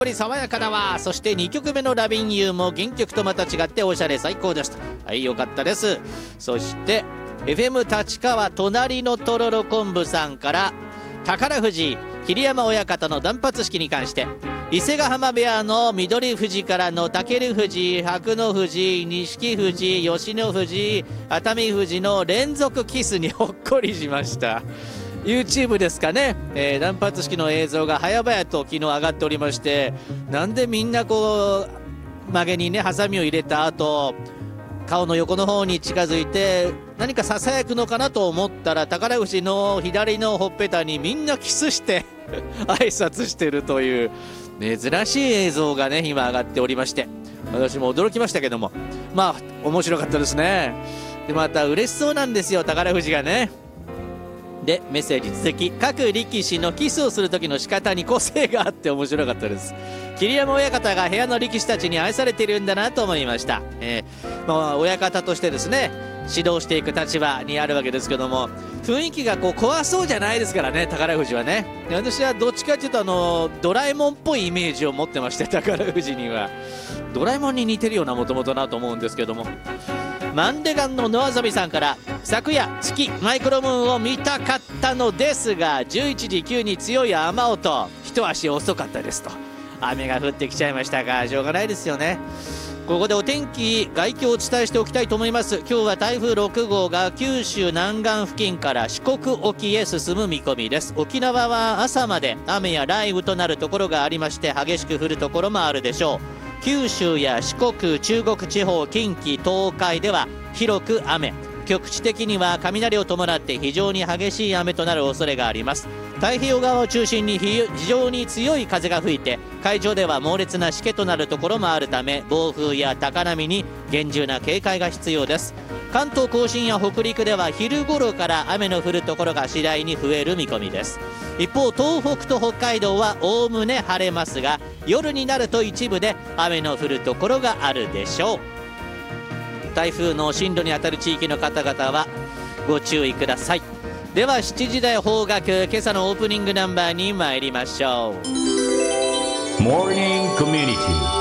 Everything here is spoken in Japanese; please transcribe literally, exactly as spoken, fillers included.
爽やかだわ。そしてにきょくめのラビンユーも原曲とまた違っておしゃれ最高でした。はい、よかったです。そして エフエム 立川隣のとろろ昆布さんから、宝富士桐山親方の断髪式に関して、伊勢ヶ浜部屋の翠富士からの武富士、白野富士、錦富士、吉野富士、熱海富士の連続キスにほっこりしました。YouTube ですかね、えー、断髪式の映像が早々と昨日上がっておりまして、なんでみんなこう曲げにねハサミを入れた後、顔の横の方に近づいて何かささやくのかなと思ったら、宝富士の左のほっぺたにみんなキスして挨拶してるという珍しい映像がね今上がっておりまして、私も驚きましたけども、まあ面白かったですね。でまた嬉しそうなんですよ、宝富士がね。でメッセージ続き、各力士のキスをする時の仕方に個性があって面白かったです。桐山親方が部屋の力士たちに愛されているんだなと思いました。えーまあ、親方としてですね指導していく立場にあるわけですけども、雰囲気がこう怖そうじゃないですからね、宝富士はね。私はどっちかというとあのドラえもんっぽいイメージを持ってまして、宝富士にはドラえもんに似てるようなもともとなと思うんですけども、マンデガンの野遊びさんから、昨夜月マイクロムーンを見たかったのですがじゅういちじ急に強い雨音、一足遅かったですと。雨が降ってきちゃいましたがしょうがないですよね。ここでお天気概況をお伝えしておきたいと思います。今日は台風ろく号が九州南岸付近から四国沖へ進む見込みです。沖縄は朝まで雨や雷雨となるところがありまして、激しく降るところもあるでしょう。九州や四国、中国地方、近畿、東海では広く雨、局地的には雷を伴って非常に激しい雨となる恐れがあります。太平洋側を中心に非常に強い風が吹いて、海上では猛烈なしけとなるところもあるため、暴風や高波に厳重な警戒が必要です。関東甲信や北陸では昼頃から雨の降るところが次第に増える見込みです。一方東北と北海道はおおむね晴れますが、夜になると一部で雨の降るところがあるでしょう。台風の進路にあたる地域の方々はご注意ください。ではしちじ台邦楽、今朝のオープニングナンバーに参りましょう。 Morning Community